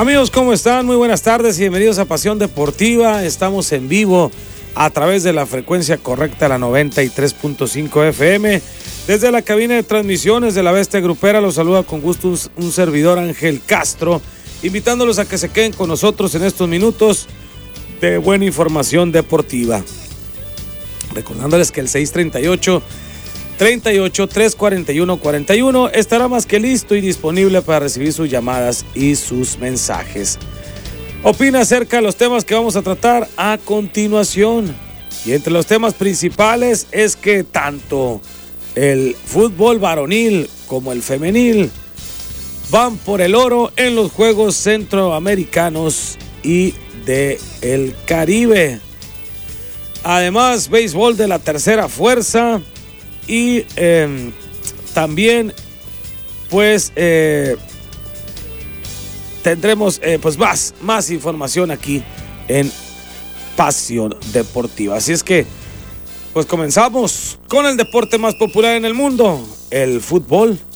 Amigos, ¿cómo están? Muy buenas tardes y bienvenidos a Pasión Deportiva. Estamos en vivo a través de la frecuencia correcta, la 93.5 FM. Desde la cabina de transmisiones de la Bestia Grupera los saluda con gusto un servidor, Ángel Castro, invitándolos a que se queden con nosotros en estos minutos de buena información deportiva. Recordándoles que el 638-341-41 estará más que listo y disponible para recibir sus llamadas y sus mensajes. Opina acerca de los temas que vamos a tratar a continuación. Y entre los temas principales es que tanto el fútbol varonil como el femenil van por el oro en los Juegos Centroamericanos y del Caribe. Además, béisbol de la tercera fuerza y también pues tendremos pues más información aquí en Pasión Deportiva. Así es que pues comenzamos con el deporte más popular en el mundo, el fútbol.